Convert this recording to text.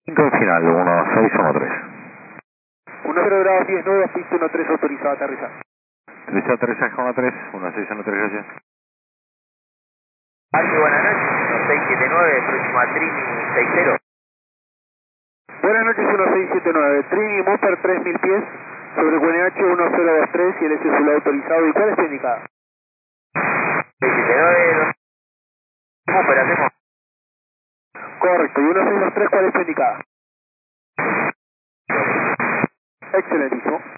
5 final, 1613. 10 grados 10 9, pista 13 autorizado a aterrizar. Autorizado aterrizaje 13, 1613, gracias. Arque, buenas noches, 1679, próximo a Trini 60. Buenas noches, 1679, Trini Mopper 3000 pies, sobre QNH 1023 y el S es autorizado. ¿Y cuál es tu indicada? 1679, Mopper, hacemos. Correcto, y 1623, ¿cuál es tu indicada? Excelentísimo.